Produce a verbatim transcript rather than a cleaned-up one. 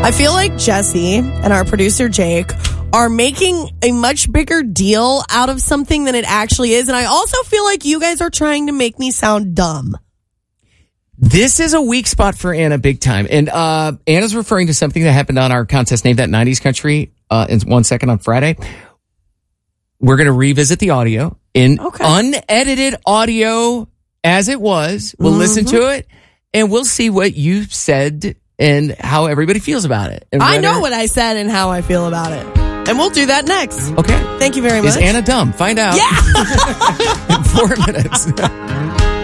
I feel like Jesse and our producer Jake are making a much bigger deal out of something than it actually is. And I also feel like you guys are trying to make me sound dumb. This is a weak spot for Anna big time. And uh, Anna's referring to something that happened on our contest, Name That nineties Country, uh, in one second on Friday. We're going to revisit the audio in Okay. unedited audio as it was. We'll Mm-hmm. listen to it, and we'll see what you said and how everybody feels about it. And I whether- know what I said and how I feel about it. And we'll do that next. Okay. Thank you very much. Is Anna dumb? Find out Yeah. in four minutes.